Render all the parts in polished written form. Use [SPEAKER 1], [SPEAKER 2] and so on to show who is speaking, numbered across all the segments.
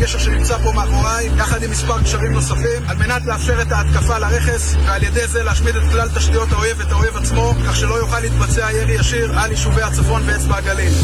[SPEAKER 1] הגשר שנמצא פה מאחוריי, יחד עם מספר גשרים נוספים, על מנת לאפשר את ההתקפה לרכס, ועל ידי זה להשמיד את כלל תשתיות האויב ואת האויב עצמו, כך שלא יוכל להתבצע ירי ישיר על יישובי הצפון ואצבע הגליל.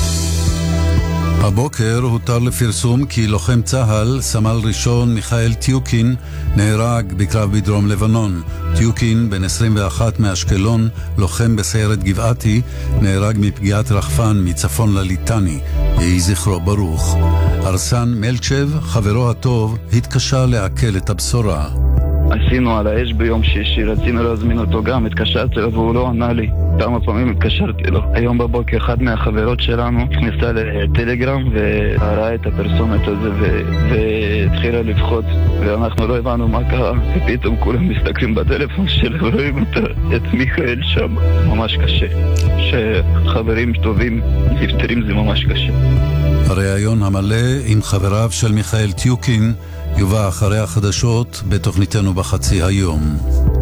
[SPEAKER 2] הבוקר הותר לפרסום כי לוחם צהל, סמל ראשון מיכאל טיוקין, נהרג בקרב בדרום לבנון. טיוקין, בן 21 מאשקלון, לוחם בסיירת גבעתי, נהרג מפגיעת רחפן מצפון לליטני. יהי זכרו ברוך. ארסן מלצ'ב, חברו הטוב, התקשה לעכל את הבשורה.
[SPEAKER 3] עשינו על האש ביום שישי, רצינו להזמין אותו גם, התקשרתי לו והוא לא ענה לי. כמה פעמים התקשרתי לו. היום בבוקר אחד מהחברות שלנו נכנסה לטלגרם וראה את הפרסומת הזה והתחילה לבחוץ, ואנחנו לא הבנו מה קרה, ופתאום כולם מסתכלים בטלפון שלו ורואים את מיכאל שם. ממש קשה. שחברים טובים נפטרים זה ממש קשה.
[SPEAKER 2] הראיון המלא עם חבריו של מיכאל טיוקין יובא אחרי החדשות בתוכניתנו בחצי היום.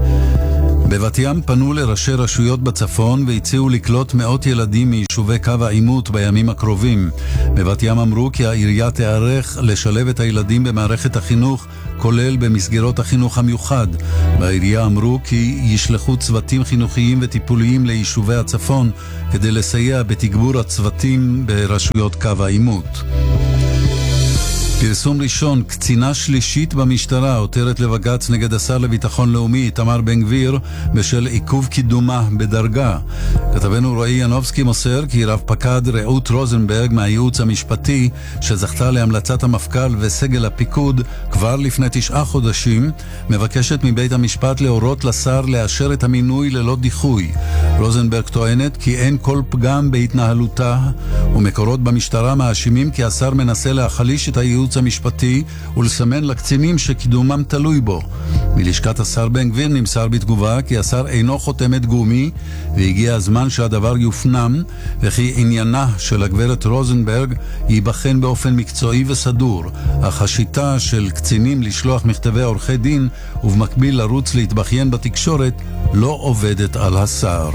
[SPEAKER 2] בבת ים פנו לראשי רשויות בצפון והציעו לקלוט מאות ילדים מיישובי קו העימות בימים הקרובים. בבת ים אמרו כי העירייה תערך לשלב את הילדים במערכת החינוך, כולל במסגרות החינוך המיוחד. בעירייה אמרו כי ישלחו צוותים חינוכיים וטיפוליים ליישובי הצפון כדי לסייע בתגבור הצוותים ברשויות קו העימות. פרסום ראשון, קצינה שלישית במשטרה עותרת לבג"ץ נגד השר לביטחון לאומי איתמר בן גביר בשל עיכוב קידומה בדרגה. כתבנו רועי ינובסקי מוסר כי רב פקד רעות רוזנברג מהייעוץ המשפטי, שזכתה להמלצת המפכ"ל וסגל הפיקוד כבר לפני 9 חודשים, מבקשת מבית המשפט להורות לשר לאשר את המינוי ללא דיחוי. רוזנברג טוענת כי אין כל פגם בהתנהלותה, ומקורות במשטרה מאשימים כי השר מנסה להחליש את הייעוץ המשפטי ולסמן לקצינים שקידומם תלוי בו. מלשכת השר בן גביר נמסר בתגובה כי השר אינו חותמת גומי והגיע הזמן שהדבר יופנם, וכי עניינה של הגברת רוזנברג ייבחן באופן מקצועי וסדור, אך השיטה של קצינים לשלוח מכתבי עורכי דין ובמקביל לרוץ להתבכיין בתקשורת לא עובדת על השר.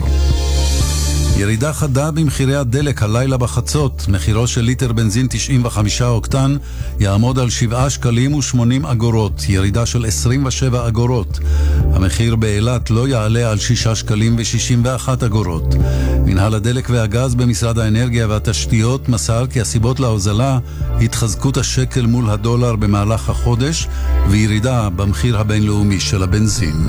[SPEAKER 2] ירידה חדה במחירי הדלק הלילה בחצות. מחירו של ליטר בנזין 95 אוקטן יעמוד על 7 שקלים ו80 אגורות, ירידה של 27 אגורות. המחיר באילת לא יעלה על 6 שקלים ו61 אגורות. מנהל הדלק והגז במשרד האנרגיה והתשתיות מסר כי הסיבות להוזלה התחזקות השקל מול הדולר במהלך החודש וירידה במחיר הבינלאומי של הבנזין.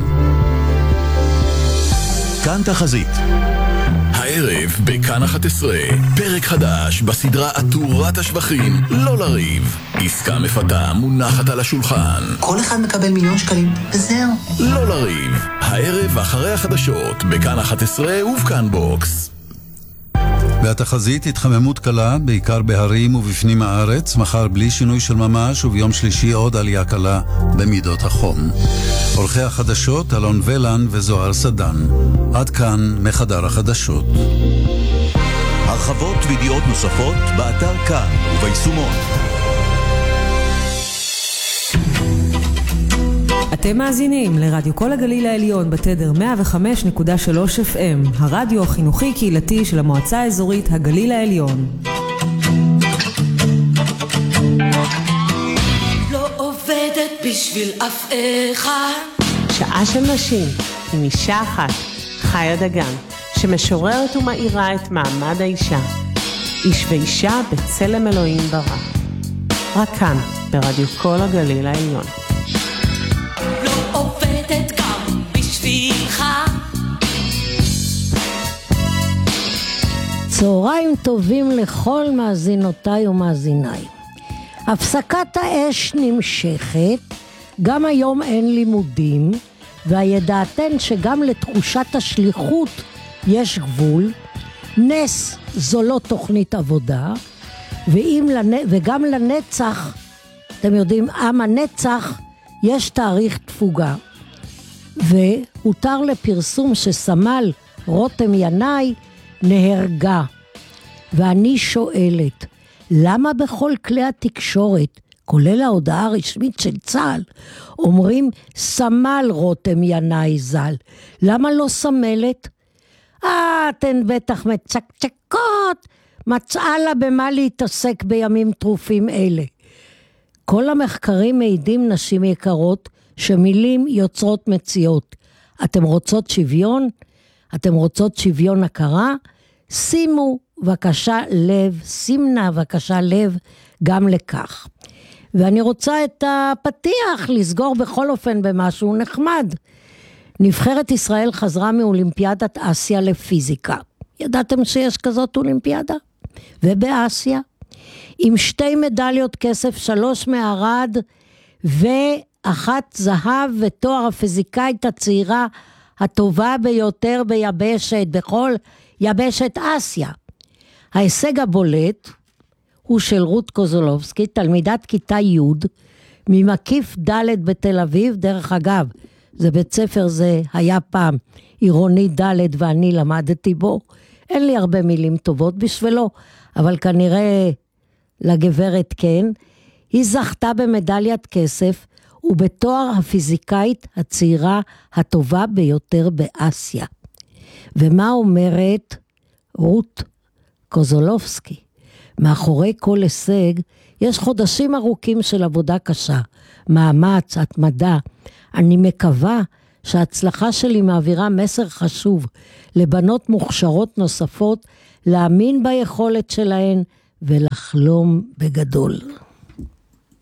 [SPEAKER 4] כאן תחזית. הערב בכאן 11, פרק חדש בסדרה עטורת השבחים, לא לריב. עסקה מפתה מונחת על השולחן.
[SPEAKER 5] כל אחד מקבל 1,000,000 שקלים, וזהו.
[SPEAKER 4] לא לריב, הערב אחרי החדשות, בכאן 11 ובכאן בוקס.
[SPEAKER 2] והתחזית התחממות קלה, בעיקר בהרים ובפנים הארץ, מחר בלי שינוי של ממש, וביום שלישי עוד עלייה קלה במידות החום. עורכי החדשות, אלון ולן וזוהר סדן. עד כאן מחדר החדשות.
[SPEAKER 4] הרחבות וידיעות נוספות באתר כאן וביישומון.
[SPEAKER 6] אתם מאזינים לרדיו כל הגליל העליון בתדר 105.3 FM, הרדיו החינוכי קהילתי של המועצה האזורית הגליל העליון.
[SPEAKER 7] לא עובדת בשביל אף אחד.
[SPEAKER 8] שעה של נשים עם אישה אחת, חיה דגן, שמשוררת ומאירה את מעמד האישה. איש ואישה בצלם אלוהים ברא. רק כאן, ברדיו כל הגליל העליון.
[SPEAKER 7] עובדת גם בשבילך.
[SPEAKER 9] צהריים טובים לכל מאזינותיי ומאזיניי. הפסקת האש נמשכת, גם היום אין לימודים, והידעתן שגם לתחושת השליחות יש גבול. נס זו לא תוכנית עבודה, וגם לנצח, אתם יודעים, עם הנצח, יש תאריך תפוגה, והותר לפרסום שסמל רותם ינאי נהרגה. ואני שואלת, למה בכל כלי התקשורת, כולל ההודעה הרשמית של צה"ל, אומרים סמל רותם ינאי ז"ל? למה לא סמלת? אתן בטח מצ'קצ'קות, מצאה לה במה להתעסק בימים טרופים אלה. כל המחקרים מעידים, נשים יקרות, שמילים יוצרות מציאות. אתם רוצות שוויון? אתם רוצות שוויון הכרה? שימו בבקשה לב, שימנה בבקשה לב גם לכך. ואני רוצה את הפתיח לסגור בכל אופן במשהו נחמד. נבחרת ישראל חזרה מאולימפיאדת אסיה לפיזיקה. ידעתם שיש כזאת אולימפיאדה? ובאסיה? עם 2 מדליות כסף, 3 מערד ו1 זהב, ותואר הפיזיקאית הצעירה הטובה ביותר ביבשת, בכל יבשת אסיה. ההישג הבולט הוא של רות קוזולובסקי, תלמידת כיתה י' ממקיף ד' בתל אביב. דרך אגב, זה בית ספר, זה היה פעם עירוני ד' ואני למדתי בו. אין לי הרבה מילים טובות בשבילו, אבל כנראה לגברת כן. היא זכתה במדליית כסף ובתואר הפיזיקאית הצעירה הטובה ביותר באסיה. ומה אומרת רות קוזולובסקי? מאחורי כל הישג יש חודשים ארוכים של עבודה קשה, מאמץ, התמדה. אני מקווה שההצלחה שלי מעבירה מסר חשוב לבנות מוכשרות נוספות, להאמין ביכולת שלהן ולחלום בגדול.